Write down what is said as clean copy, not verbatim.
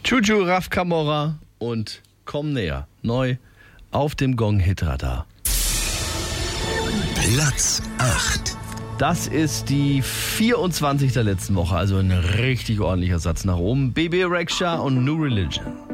Juju, Raf Camora und Komm näher. Neu auf dem Gong-Hitradar. Platz 8. Das ist die 24. der letzten Woche, also ein richtig ordentlicher Satz nach oben. Bebe Rexha und New Religion.